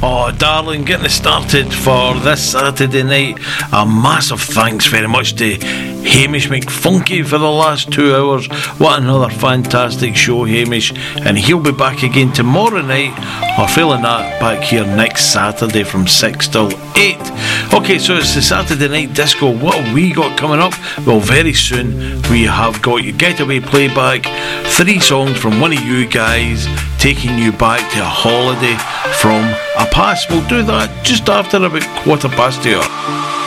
Oh, darling, getting us started for this Saturday night. A massive thanks very much to Hamish McFunky for the last 2 hours. What another fantastic show, Hamish. And he'll be back again tomorrow night, or failing that, back here next Saturday from 6 till 8. Okay, so it's the Saturday Night Disco. What have we got coming up? Well, very soon we have got your Getaway Playback. 3 songs from one of you guys, taking you back to a holiday from a past. We'll do that just after about 2:15.